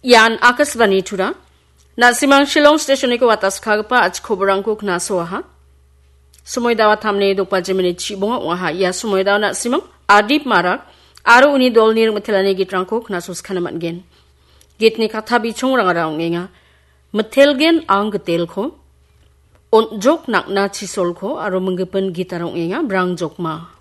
Yan Akasvani Tura. Na simang Shillong Station ko atas kagpa at kobrang ko na soha. Sumoy daw tamne do pa jemini chibonga waha ya sumoy daw na simang adip marak aro uni dol nir matelane gitrang ko na sus kanaman gen. Git ni katabi chung rang arang nga. Metel gen ang getel ko. On jok nak na chisol ko aro menggepen gitarong nga brang jok ma.